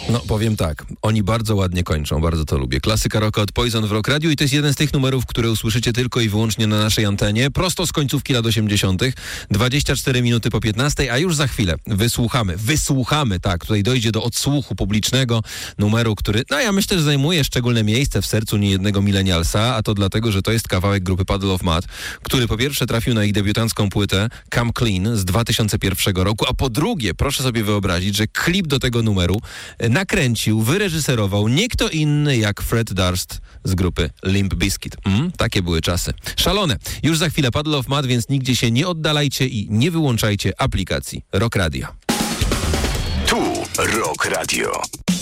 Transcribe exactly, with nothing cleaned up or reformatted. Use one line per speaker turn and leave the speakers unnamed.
No, powiem tak, oni bardzo ładnie kończą, bardzo to lubię. Klasyka rocka od Poison w Rock Radio i to jest jeden z tych numerów, które usłyszycie tylko i wyłącznie na naszej antenie, prosto z końcówki lat osiemdziesiątych, dwadzieścia cztery minuty po piętnastej, a już za chwilę wysłuchamy, wysłuchamy, tak, tutaj dojdzie do odsłuchu publicznego numeru, który, no ja myślę, że zajmuje szczególne miejsce w sercu niejednego milenialsa, a to dlatego, że to jest kawałek grupy Puddle of Mudd, który po pierwsze trafił na ich debiutancką płytę Come Clean z dwa tysiące pierwszego roku, a po drugie, proszę sobie wyobrazić, że klip do tego numeru nakręcił, wyreżyserował nie kto inny jak Fred Durst z grupy Limp Bizkit. Mm, takie były czasy. Szalone. Już za chwilę Puddle of Mudd, więc nigdzie się nie oddalajcie i nie wyłączajcie aplikacji Rock Radio.
Tu Rock Radio.